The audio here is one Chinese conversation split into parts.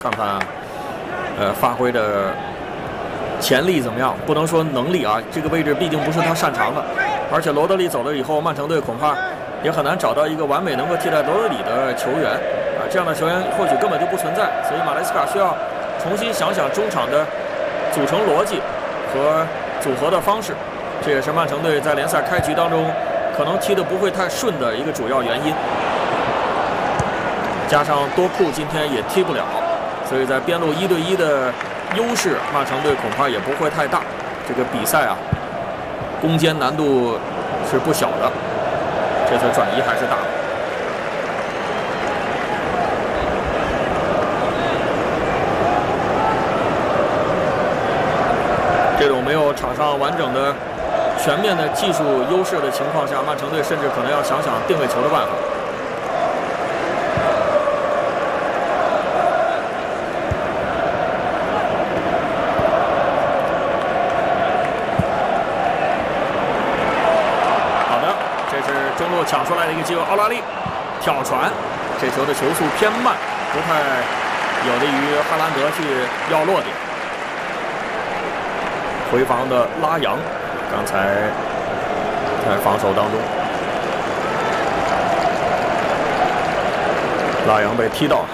看看发挥的潜力怎么样？不能说能力啊，这个位置毕竟不是他擅长的，而且罗德里走了以后，曼城队恐怕也很难找到一个完美能够替代罗德里的球员啊，这样的球员或许根本就不存在，所以马雷斯卡需要重新想想中场的组成逻辑和组合的方式，这也是曼城队在联赛开局当中可能踢得不会太顺的一个主要原因。加上多库今天也踢不了，所以在边路1对1的优势，曼城队恐怕也不会太大。这个比赛啊，攻坚难度是不小的，这次转移还是大的。这种没有场上完整的、全面的技术优势的情况下，曼城队甚至可能要想想定位球的办法。中路抢出来的一个机会，奥拉利挑传，这球的球速偏慢，不太有利于哈兰德去要落点。回防的拉扬，刚才在防守当中，拉扬被踢到了，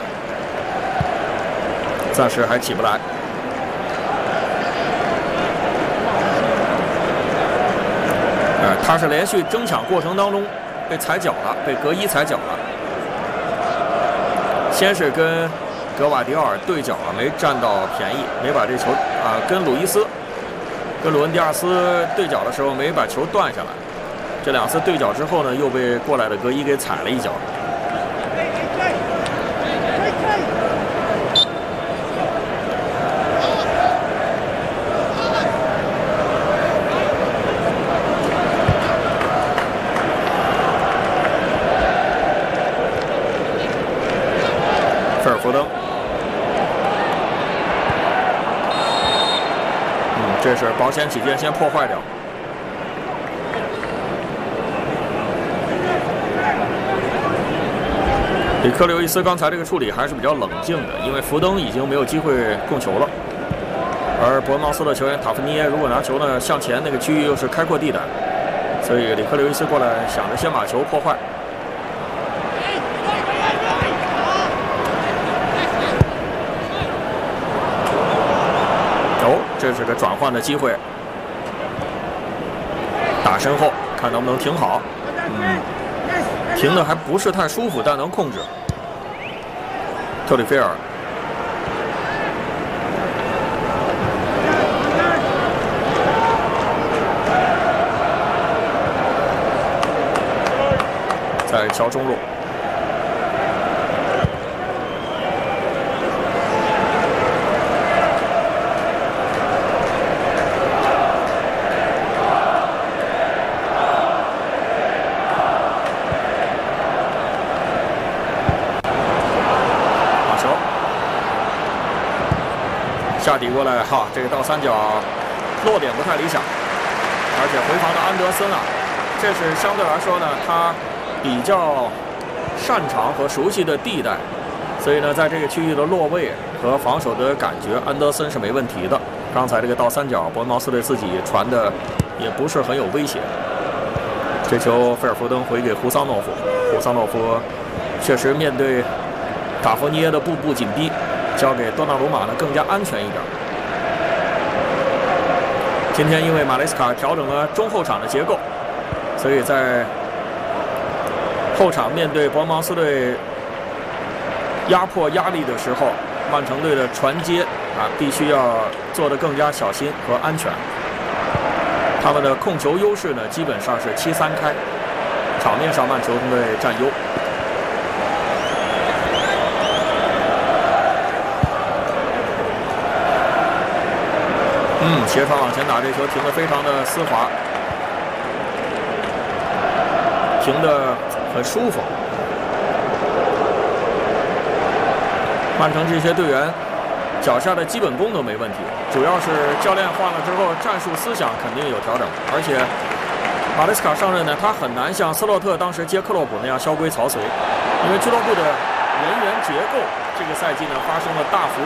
暂时还起不来。他是连续争抢过程当中被踩脚了，被格伊踩脚了。先是跟格瓦迪奥尔对角啊，没占到便宜，没把这球跟鲁恩迪亚斯对角的时候没把球断下来。这2次对角之后呢，又被过来的格伊给踩了一脚。菲尔福登，这是保险起见先破坏掉。里克刘易斯刚才这个处理还是比较冷静的，因为福登已经没有机会控球了，而伯恩茅斯的球员塔夫尼耶如果拿球呢，向前那个区域又是开阔地带，所以里克刘易斯过来想着先把球破坏。这是个转换的机会，打身后看能不能停好。停的还不是太舒服，但能控制。特里菲尔，在桥中路。下底过来，这个倒三角落点不太理想，而且回防的安德森啊，这是相对来说呢，他比较擅长和熟悉的地带，所以呢，在这个区域的落位和防守的感觉，安德森是没问题的。刚才这个倒三角，伯恩茅斯队自己传的也不是很有威胁。这球菲尔福登回给胡桑诺夫，胡桑诺夫确实面对塔夫尼耶的步步紧逼。交给多纳鲁马呢更加安全一点。今天因为马雷斯卡调整了中后场的结构，所以在后场面对伯恩茅斯队压迫压力的时候，曼城队的传接必须要做得更加小心和安全。他们的控球优势呢基本上是7-3开，场面上曼城队占优。斜传往前打，这球停得非常的丝滑，停得很舒服。曼城这些队员脚下的基本功都没问题，主要是教练换了之后，战术思想肯定有调整，而且马雷斯卡上任呢，他很难像斯洛特当时接克洛普那样萧规曹随，因为俱乐部的人员结构这个赛季呢发生了大幅